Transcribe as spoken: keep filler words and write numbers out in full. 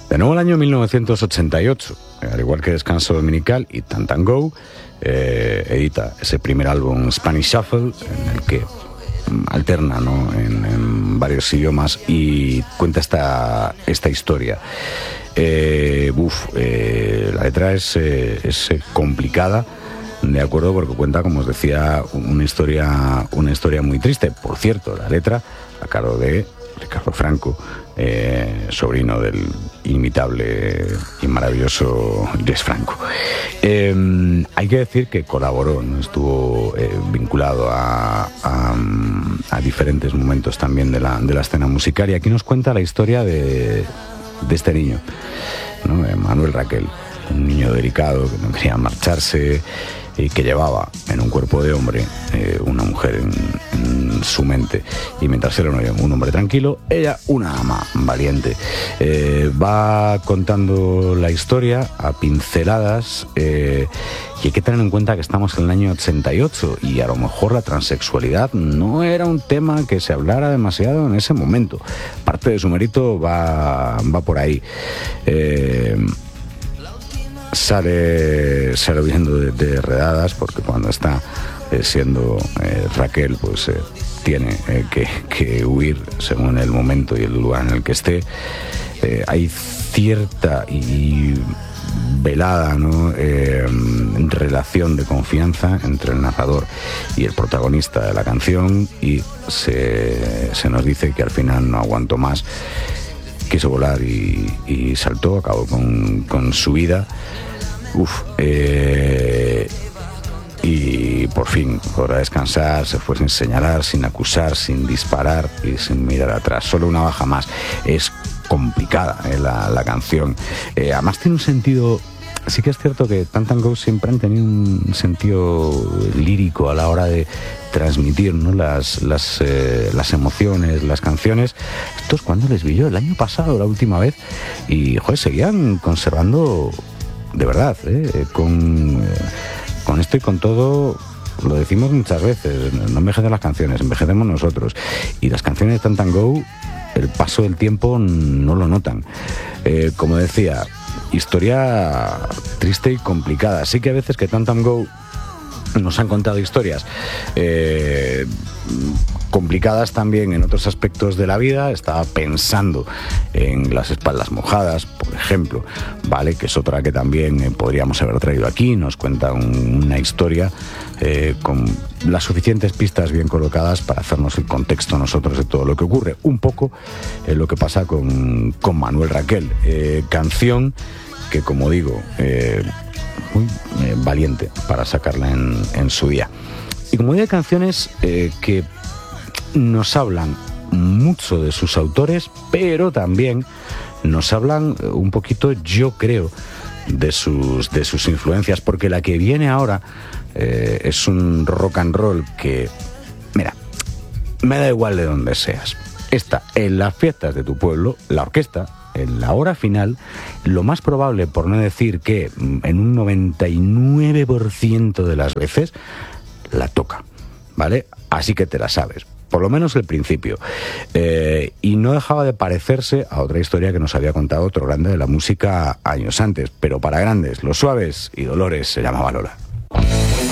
De nuevo el año mil novecientos ochenta y ocho, al igual que Descanso Dominical y Tantango, eh, edita ese primer álbum Spanish Shuffle, en el que alterna, ¿no?, en, en varios idiomas y cuenta esta, esta historia. Eh, uf, eh, la letra es, eh, es complicada, de acuerdo, porque cuenta, como os decía, una historia, una historia muy triste. Por cierto, la letra a cargo de Ricardo Franco, eh, sobrino del inimitable y maravilloso Jess Franco. Eh, hay que decir que colaboró, ¿no? Estuvo eh, vinculado a, a, a diferentes momentos también de la, de la escena musical, y aquí nos cuenta la historia de, de este niño, ¿no? De Manuel Raquel, un niño delicado que no quería marcharse y que llevaba en un cuerpo de hombre eh, una mujer en, en su mente, y mientras él era un hombre tranquilo, ella una ama valiente. Eh, va contando la historia a pinceladas, eh, y hay que tener en cuenta que estamos en el año ochenta y ocho y a lo mejor la transexualidad no era un tema que se hablara demasiado en ese momento. Parte de su mérito va, va por ahí. Eh, Sale, sale huyendo de, de redadas, porque cuando está eh, siendo eh, Raquel, pues eh, tiene eh, que, que huir según el momento y el lugar en el que esté. Eh, hay cierta y velada, ¿no?, eh, relación de confianza entre el narrador y el protagonista de la canción, y se, se nos dice que al final no aguantó más, quiso volar y, y saltó, acabó con, con su vida. Uf, eh, y por fin podrá descansar. Se fue sin señalar, sin acusar, sin disparar y sin mirar atrás. Solo una baja más. Es complicada, eh, la, la canción. Eh, además tiene un sentido. Sí que es cierto que Tantango siempre han tenido un sentido lírico a la hora de transmitir, ¿no?, las, las, eh, las emociones, las canciones. Estos, cuando les vi yo el año pasado, la última vez, y joder, seguían conservando, de verdad, ¿eh? con, eh, con esto y con todo. Lo decimos muchas veces, no envejecen las canciones, envejecemos nosotros, y las canciones de Tantango, el paso del tiempo no lo notan. Eh, como decía, historia triste y complicada. Sí que a veces que Tantango nos han contado historias eh, complicadas también en otros aspectos de la vida. Estaba pensando en Las espaldas mojadas, por ejemplo, ¿vale?, que es otra que también eh, podríamos haber traído aquí. Nos cuenta un, una historia eh, con las suficientes pistas bien colocadas para hacernos el contexto nosotros de todo lo que ocurre. Un poco eh, lo que pasa con, con Manuel Raquel, eh, canción que, como digo, eh, muy eh, valiente para sacarla en, en su día. Y como digo, hay canciones eh, que nos hablan mucho de sus autores, pero también nos hablan un poquito, yo creo, de sus, de sus influencias, porque la que viene ahora eh, es un rock and roll que, mira, me da igual de donde seas. Está en las fiestas de tu pueblo, la orquesta, en la hora final, lo más probable, por no decir que en un noventa y nueve por ciento de las veces, la toca, ¿vale? Así que te la sabes, por lo menos el principio. Eh, y no dejaba de parecerse a otra historia que nos había contado otro grande de la música años antes, pero para grandes, Los Suaves y Dolores se llamaba Lola.